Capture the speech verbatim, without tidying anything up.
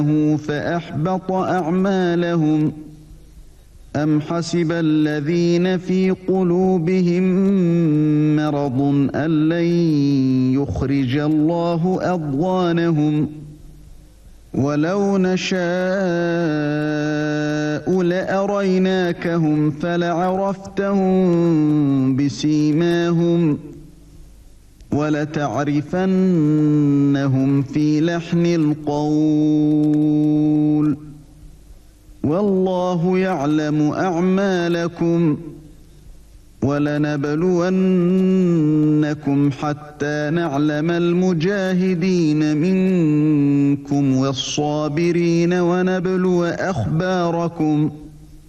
فأحبط أعمالهم أم حسب الذين في قلوبهم مرض أن لن يخرج الله أضغانهم ولو نشاء لأريناكهم فلعرفتهم بسيماهم ولتعرفنهم في لحن القول والله يعلم أعمالكم ولنبلونكم حتى نعلم المجاهدين منكم والصابرين ونبلو أخباركم